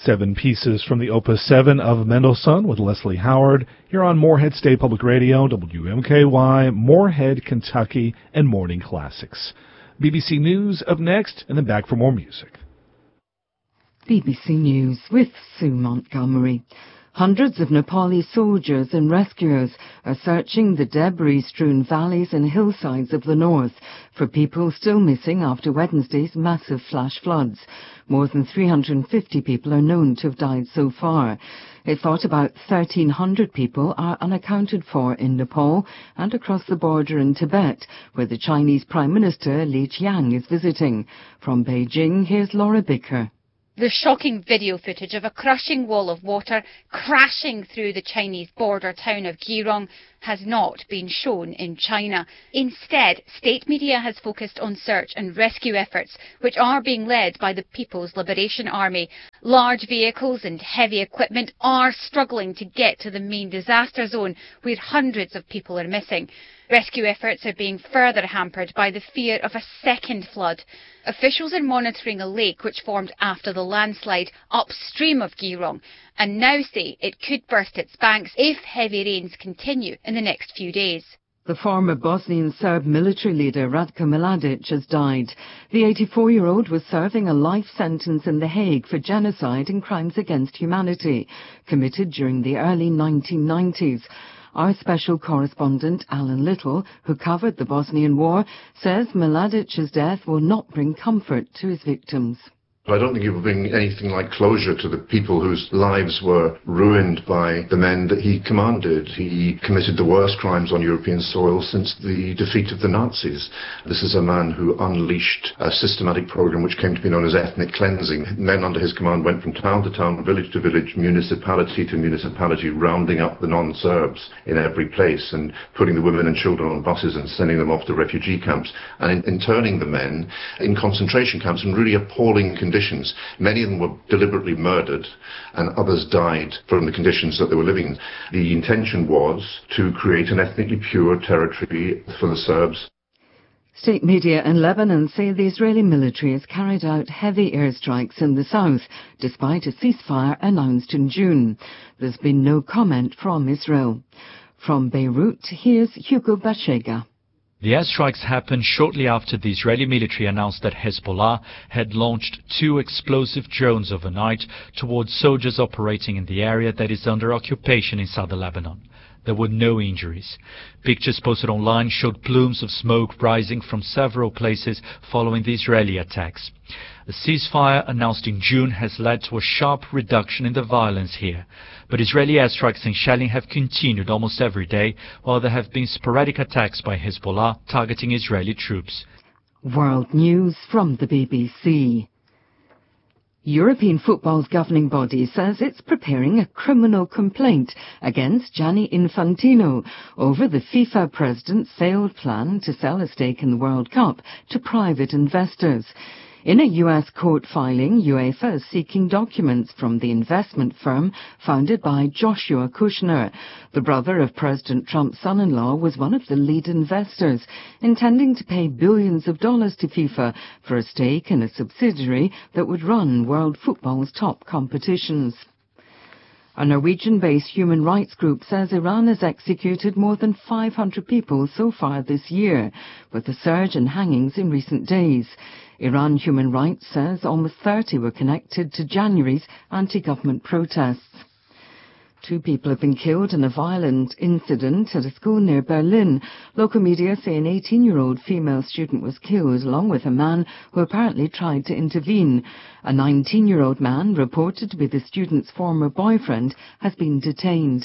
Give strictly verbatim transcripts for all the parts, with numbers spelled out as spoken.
Seven pieces from the Opus seven of Mendelssohn with Leslie Howard here on Moorhead State Public Radio, W M K Y, Moorhead, Kentucky, and Morning Classics. B B C News up next, and then back for more music. B B C News with Sue Montgomery. Hundreds of Nepali soldiers and rescuers are searching the debris-strewn valleys and hillsides of the north for people still missing after Wednesday's massive flash floods. More than three hundred fifty people are known to have died so far. It's thought about thirteen hundred people are unaccounted for in Nepal and across the border in Tibet, where the Chinese Prime Minister Li Qiang is visiting. From Beijing, here's Laura Bicker. The shocking video footage of a crushing wall of water crashing through the Chinese border town of Girong has not been shown in China. Instead, state media has focused on search and rescue efforts, which are being led by the People's Liberation Army. Large vehicles and heavy equipment are struggling to get to the main disaster zone, where hundreds of people are missing. Rescue efforts are being further hampered by the fear of a second flood. Officials are monitoring a lake which formed after the landslide upstream of Girong, and now say it could burst its banks if heavy rains continue in the next few days. The former Bosnian Serb military leader Ratko Mladic has died. The eighty-four-year-old was serving a life sentence in The Hague for genocide and crimes against humanity, committed during the early nineteen nineties. Our special correspondent, Alan Little, who covered the Bosnian War, says Mladic's death will not bring comfort to his victims. I don't think it will bring anything like closure to the people whose lives were ruined by the men that he commanded. He committed the worst crimes on European soil since the defeat of the Nazis. This is a man who unleashed a systematic program which came to be known as ethnic cleansing. Men under his command went from town to town, village to village, municipality to municipality, rounding up the non-Serbs in every place and putting the women and children on buses and sending them off to refugee camps and interning the men in concentration camps in really appalling conditions. Conditions. Many of them were deliberately murdered and others died from the conditions that they were living in. The intention was to create an ethnically pure territory for the Serbs. State media in Lebanon say the Israeli military has carried out heavy airstrikes in the south, despite a ceasefire announced in June. There's been no comment from Israel. From Beirut, here's Hugo Bashega. The airstrikes happened shortly after the Israeli military announced that Hezbollah had launched two explosive drones overnight towards soldiers operating in the area that is under occupation in southern Lebanon. There were no injuries. Pictures posted online showed plumes of smoke rising from several places following the Israeli attacks. The ceasefire announced in June has led to a sharp reduction in the violence here, but Israeli airstrikes and shelling have continued almost every day, while there have been sporadic attacks by Hezbollah targeting Israeli troops. World News from the B B C. European football's governing body says it's preparing a criminal complaint against Gianni Infantino over the FIFA president's failed plan to sell a stake in the World Cup to private investors. In a U S court filing, UEFA is seeking documents from the investment firm founded by Joshua Kushner. The brother of President Trump's son-in-law was one of the lead investors, intending to pay billions of dollars to FIFA for a stake in a subsidiary that would run world football's top competitions. A Norwegian-based human rights group says Iran has executed more than five hundred people so far this year, with a surge in hangings in recent days. Iran Human Rights says almost thirty were connected to January's anti-government protests. Two people have been killed in a violent incident at a school near Berlin. Local media say an eighteen-year-old female student was killed, along with a man who apparently tried to intervene. A nineteen-year-old man, reported to be the student's former boyfriend, has been detained.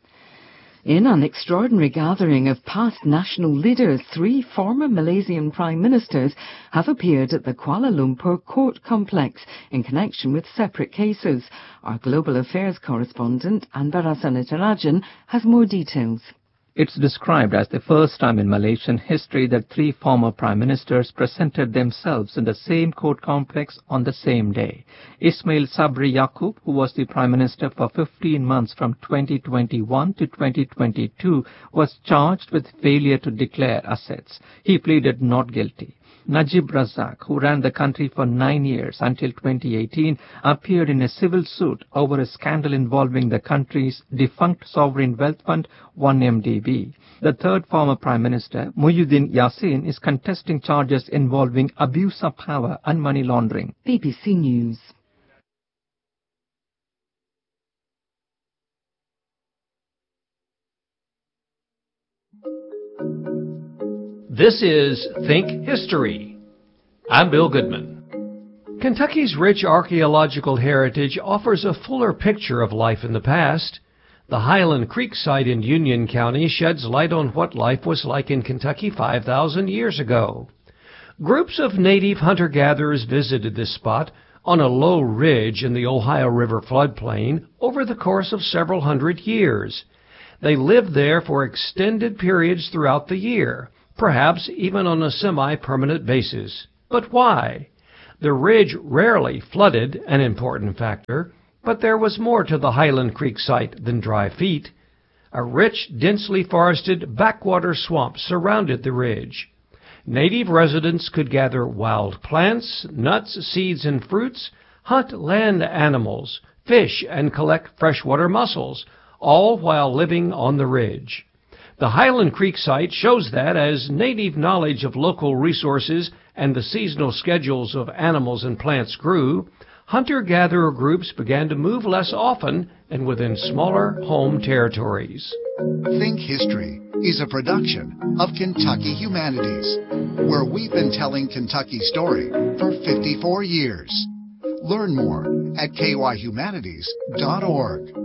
In an extraordinary gathering of past national leaders, three former Malaysian prime ministers have appeared at the Kuala Lumpur court complex in connection with separate cases. Our global affairs correspondent, Anbara Natarajan, has more details. It's described as the first time in Malaysian history that three former prime ministers presented themselves in the same court complex on the same day. Ismail Sabri Yaakob, who was the prime minister for fifteen months from twenty twenty-one to twenty twenty-two, was charged with failure to declare assets. He pleaded not guilty. Najib Razak, who ran the country for nine years until twenty eighteen, appeared in a civil suit over a scandal involving the country's defunct sovereign wealth fund, one M D B. The third former Prime Minister, Muhyiddin Yassin, is contesting charges involving abuse of power and money laundering. B B C News. This is Think History. I'm Bill Goodman. Kentucky's rich archaeological heritage offers a fuller picture of life in the past. The Highland Creek site in Union County sheds light on what life was like in Kentucky five thousand years ago. Groups of native hunter-gatherers visited this spot on a low ridge in the Ohio River floodplain over the course of several hundred years. They lived there for extended periods throughout the year, perhaps even on a semi-permanent basis. But why? The ridge rarely flooded, an important factor, but there was more to the Highland Creek site than dry feet. A rich, densely forested backwater swamp surrounded the ridge. Native residents could gather wild plants, nuts, seeds, and fruits, hunt land animals, fish, and collect freshwater mussels, all while living on the ridge. The Highland Creek site shows that as native knowledge of local resources and the seasonal schedules of animals and plants grew, hunter-gatherer groups began to move less often and within smaller home territories. Think History is a production of Kentucky Humanities, where we've been telling Kentucky's story for fifty-four years. Learn more at k y humanities dot org.